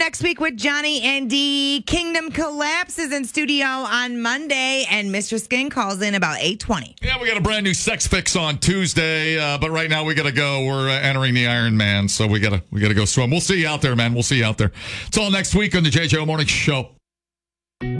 next week with Johnny and Dee. Kingdom Collapses in studio on Monday, and Mr. Skin calls in about 8:20. Yeah, we got a brand new Sex Fix on Tuesday, but right now we got to go. We're entering the Iron Man, so we got to go swim. We'll see you out there, man. We'll see you out there. It's all next week on the JJO Morning Show.